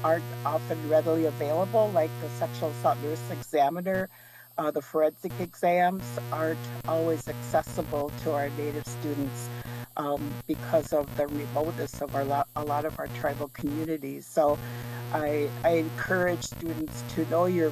aren't often readily available, like the sexual assault nurse examiner. The forensic exams aren't always accessible to our Native students because of the remoteness of a lot of our tribal communities. So I encourage students to know your